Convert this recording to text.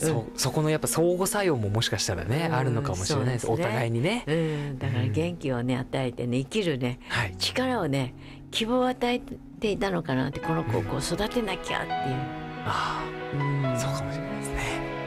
そこのやっぱ相互作用ももしかしたらね、あるのかもしれないです。お互いにね。 だから元気をね与えてね、生きるね、力をね、希望を与えていたのかなって、この子をこう育てなきゃっていう。 そうかもしれないですね。